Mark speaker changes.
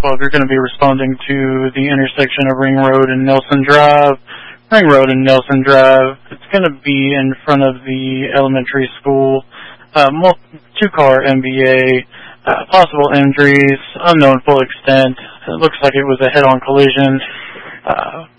Speaker 1: well, you're going to be responding to the intersection of Ring Road and Nelson Drive. Ring Road and Nelson Drive. It's going to be in front of the elementary school. Two-car MBA. Possible injuries, unknown full extent. It looks like it was a head-on collision.